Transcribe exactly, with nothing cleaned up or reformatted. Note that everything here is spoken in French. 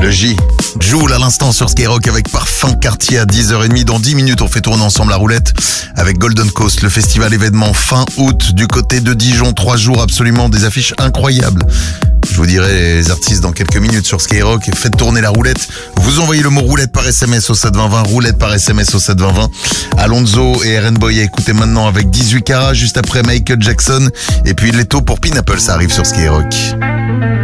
Le J. Joule à l'instant sur Skyrock avec Parfum Cartier à dix heures trente. Dans dix minutes, on fait tourner ensemble la roulette avec Golden Coast, le festival événement fin août du côté de Dijon. Trois jours absolument, des affiches incroyables. Je vous dirai les artistes dans quelques minutes sur Skyrock. Faites tourner la roulette. Vous envoyez le mot roulette par S M S au sept vingt vingt. Roulette par S M S au sept vingt vingt. Alonso et R N Boy, écoutez maintenant avec dix-huit carats, juste après Michael Jackson. Et puis Leto pour Pineapple, ça arrive sur Skyrock.